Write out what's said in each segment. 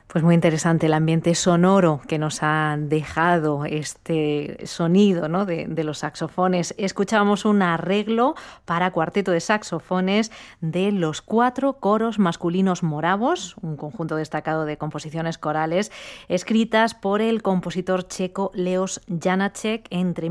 Pues muy interesante el ambiente sonoro que nos ha dejado este sonido, ¿no?, de los saxofones. Escuchábamos un arreglo para cuarteto de saxofones de los 4 coros masculinos moravos, un conjunto destacado de composiciones corales escritas por el compositor checo Leos Janáček entre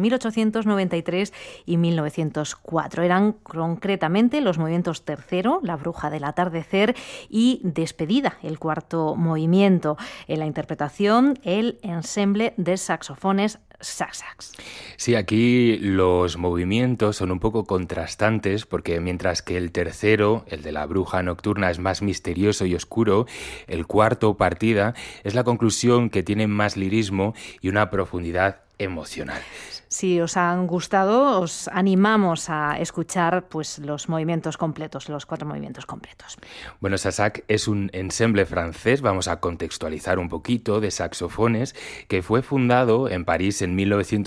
1893 y 1904. Eran concretamente los movimientos tercero, La bruja del atardecer, y Despedida, el cuarto movimiento. En la interpretación, el ensemble de saxofones Sax. Sí, aquí los movimientos son un poco contrastantes porque mientras que el tercero, el de la bruja nocturna, es más misterioso y oscuro, el cuarto, Partida, es la conclusión que tiene más lirismo y una profundidad emocional. Si os han gustado, os animamos a escuchar pues los movimientos completos, los 4 movimientos completos. Bueno, Sasak es un ensemble francés, vamos a contextualizar un poquito, de saxofones, que fue fundado en París en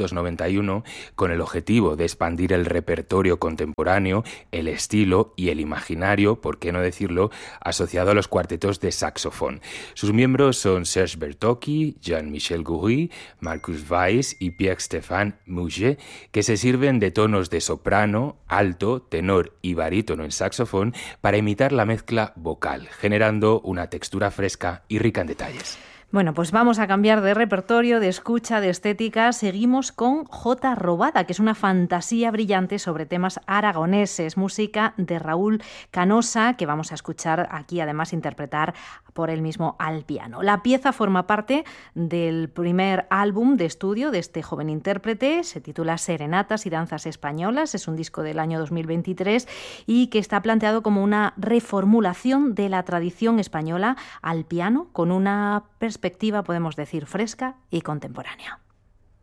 1991 con el objetivo de expandir el repertorio contemporáneo, el estilo y el imaginario, por qué no decirlo, asociado a los cuartetos de saxofón. Sus miembros son Serge Bertocchi, Jean-Michel Goury, Marcus Weiss y Pierre-Stéphane Mouget, que se sirven de tonos de soprano, alto, tenor y barítono en saxofón para imitar la mezcla vocal, generando una textura fresca y rica en detalles. Bueno, pues vamos a cambiar de repertorio, de escucha, de estética. Seguimos con Jota Robada, que es una fantasía brillante sobre temas aragoneses, música de Raúl Canosa, que vamos a escuchar aquí, además interpretar por él mismo al piano. La pieza forma parte del primer álbum de estudio de este joven intérprete, se titula Serenatas y danzas españolas, es un disco del año 2023 y que está planteado como una reformulación de la tradición española al piano con una perspectiva, podemos decir, fresca y contemporánea.